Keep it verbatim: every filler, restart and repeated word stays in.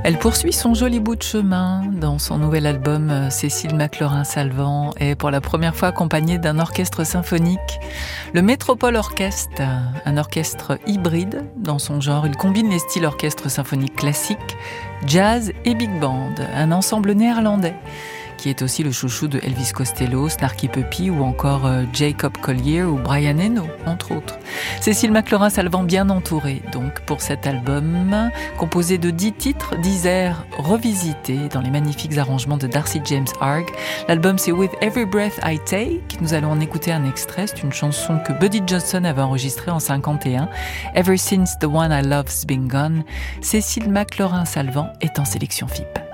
Elle poursuit son joli bout de chemin dans son nouvel album. Cécile McLaurin-Salvant est pour la première fois accompagnée d'un orchestre symphonique, le Métropole Orchestre, un orchestre hybride dans son genre. Il combine les styles orchestre symphonique classique, jazz et big band, un ensemble néerlandais qui est aussi le chouchou de Elvis Costello, Snarky Puppy ou encore euh, Jacob Collier ou Brian Eno, entre autres. Cécile McLaurin-Salvant bien entourée, donc, pour cet album, composé de dix titres, dix airs revisités dans les magnifiques arrangements de Darcy James Harg. L'album, c'est With Every Breath I Take. Nous allons en écouter un extrait. C'est une chanson que Buddy Johnson avait enregistrée en cinquante et un. Ever Since the One I Love's Been Gone. Cécile McLaurin-Salvant est en sélection F I P.